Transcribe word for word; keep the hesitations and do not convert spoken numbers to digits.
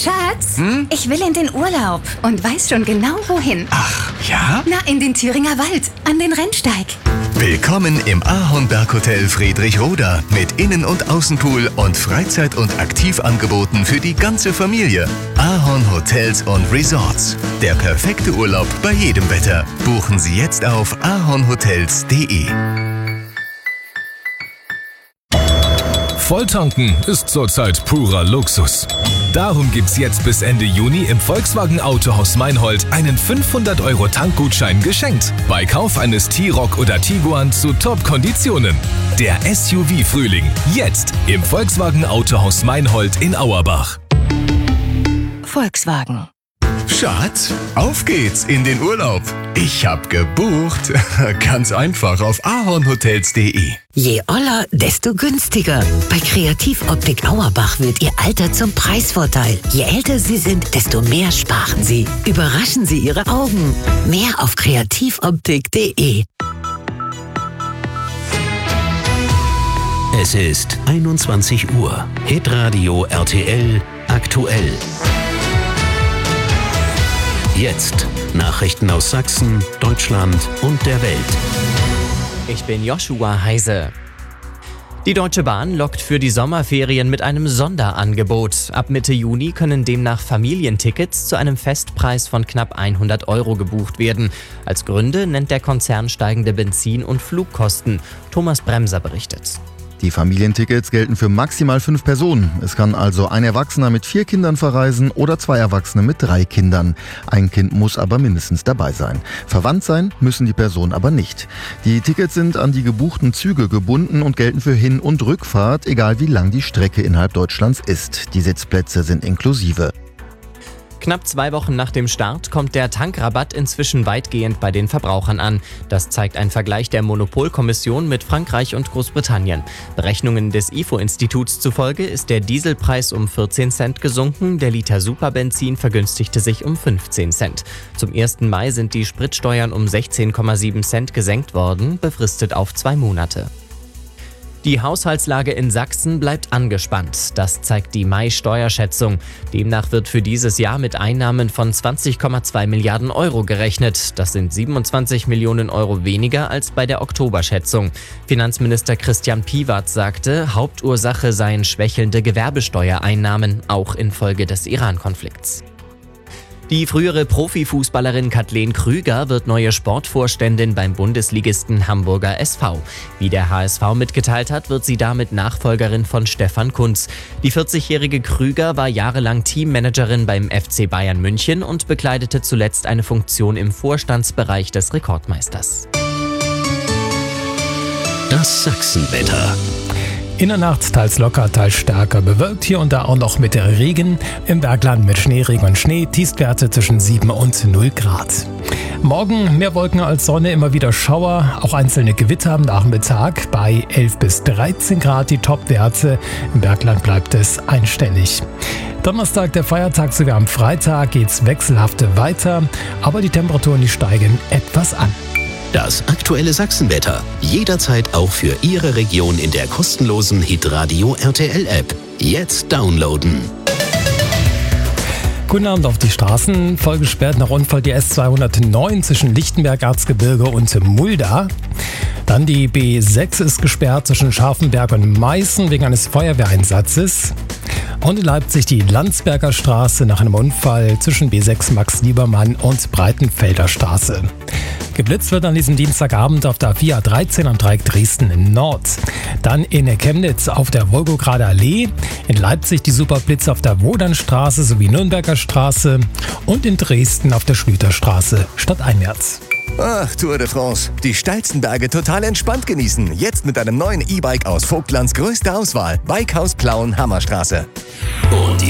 Schatz, Hm? ich will in den Urlaub und weiß schon genau wohin. Ach, ja? Na, in den Thüringer Wald, an den Rennsteig. Willkommen im Ahornberg-Hotel Friedrichroda mit Innen- und Außenpool und Freizeit- und Aktivangeboten für die ganze Familie. Ahorn Hotels und Resorts. Der perfekte Urlaub bei jedem Wetter. Buchen Sie jetzt auf ahornhotels punkt de. Volltanken ist zurzeit purer Luxus. Darum gibt's jetzt bis Ende Juni im Volkswagen Autohaus Meinhold einen fünfhundert Euro Tankgutschein geschenkt. Bei Kauf eines T-Roc oder Tiguan zu Top-Konditionen. Der S U V-Frühling. Jetzt im Volkswagen Autohaus Meinhold in Auerbach. Volkswagen. Schatz, auf geht's in den Urlaub. Ich hab gebucht. Ganz einfach auf ahornhotels punkt de. Je oller, desto günstiger. Bei Kreativoptik Auerbach wird Ihr Alter zum Preisvorteil. Je älter Sie sind, desto mehr sparen Sie. Überraschen Sie Ihre Augen. Mehr auf kreativoptik punkt de. Es ist einundzwanzig Uhr. Hitradio R T L aktuell. Jetzt Nachrichten aus Sachsen, Deutschland und der Welt. Ich bin Joshua Heise. Die Deutsche Bahn lockt für die Sommerferien mit einem Sonderangebot. Ab Mitte Juni können demnach Familientickets zu einem Festpreis von knapp hundert Euro gebucht werden. Als Gründe nennt der Konzern steigende Benzin- und Flugkosten. Thomas Bremser berichtet. Die Familientickets gelten für maximal fünf Personen. Es kann also ein Erwachsener mit vier Kindern verreisen oder zwei Erwachsene mit drei Kindern. Ein Kind muss aber mindestens dabei sein. Verwandt sein müssen die Personen aber nicht. Die Tickets sind an die gebuchten Züge gebunden und gelten für Hin- und Rückfahrt, egal wie lang die Strecke innerhalb Deutschlands ist. Die Sitzplätze sind inklusive. Knapp zwei Wochen nach dem Start kommt der Tankrabatt inzwischen weitgehend bei den Verbrauchern an. Das zeigt ein Vergleich der Monopolkommission mit Frankreich und Großbritannien. Berechnungen des I F O-Instituts zufolge ist der Dieselpreis um vierzehn Cent gesunken, der Liter Superbenzin vergünstigte sich um fünfzehn Cent. Zum ersten Mai sind die Spritsteuern um sechzehn Komma sieben Cent gesenkt worden, befristet auf zwei Monate. Die Haushaltslage in Sachsen bleibt angespannt. Das zeigt die Mai-Steuerschätzung. Demnach wird für dieses Jahr mit Einnahmen von zwanzig Komma zwei Milliarden Euro gerechnet. Das sind siebenundzwanzig Millionen Euro weniger als bei der Oktoberschätzung. Finanzminister Christian Piwat sagte, Hauptursache seien schwächelnde Gewerbesteuereinnahmen, auch infolge des Iran-Konflikts. Die frühere Profifußballerin Kathleen Krüger wird neue Sportvorständin beim Bundesligisten Hamburger S V. Wie der H S V mitgeteilt hat, wird sie damit Nachfolgerin von Stefan Kuntz. Die vierzigjährige Krüger war jahrelang Teammanagerin beim F C Bayern München und bekleidete zuletzt eine Funktion im Vorstandsbereich des Rekordmeisters. Das Sachsenwetter. In der Nacht teils locker, teils stärker bewölkt, hier und da auch noch mit Regen. Im Bergland mit Schnee, Regen und Schnee, Tiefstwerte zwischen sieben und null Grad. Morgen mehr Wolken als Sonne, immer wieder Schauer, auch einzelne Gewitter am Nachmittag. Bei elf bis dreizehn Grad die Topwerte, im Bergland bleibt es einstellig. Donnerstag, der Feiertag, sogar am Freitag geht's wechselhafte weiter, aber die Temperaturen, die steigen etwas an. Das aktuelle Sachsenwetter. Jederzeit auch für Ihre Region in der kostenlosen Hitradio R T L-App. Jetzt downloaden. Guten Abend auf die Straßen. Voll gesperrt nach Unfall die S zweihundertneun zwischen Lichtenberg, Erzgebirge und Mulda. Dann die B sechs ist gesperrt zwischen Scharfenberg und Meißen wegen eines Feuerwehreinsatzes. Und in Leipzig die Landsberger Straße nach einem Unfall zwischen B sechs Max Liebermann und Breitenfelder Straße. Geblitzt wird an diesem Dienstagabend auf der A vier A dreizehn am Dreieck Dresden Nord. Dann in Chemnitz auf der Wolgograder Allee, in Leipzig die Superblitz auf der Wodernstraße sowie Nürnberger Straße und in Dresden auf der Schlüterstraße stadteinwärts. Ach, Tour de France. Die steilsten Berge total entspannt genießen. Jetzt mit einem neuen E-Bike aus Vogtlands größter Auswahl. Bikehaus Plauen Hammerstraße. Und